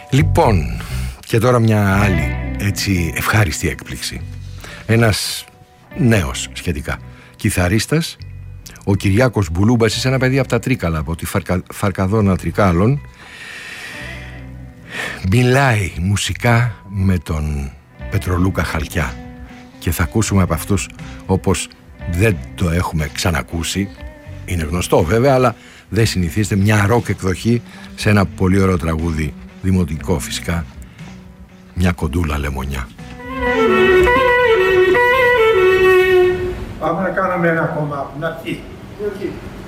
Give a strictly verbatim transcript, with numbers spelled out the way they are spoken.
Λοιπόν, και τώρα μια άλλη έτσι ευχάριστη έκπληξη. Ένας νέος σχετικά κιθαρίστας, ο Κυριάκος Μπουλούμπας, είσαι ένα παιδί από τα Τρίκαλα, από τη Φαρκα... Φαρκαδόνα Τρικάλων. Μιλάει μουσικά με τον Πετρολούκα Χαλκιά και θα ακούσουμε από αυτούς όπως δεν το έχουμε ξανακούσει. Είναι γνωστό βέβαια, αλλά δεν συνηθίζεται, μια ροκ εκδοχή σε ένα πολύ ωραίο τραγούδι, δημοτικό φυσικά, μια κοντούλα λεμονιά. Πάμε να κάνουμε ένα ακόμα, να πει.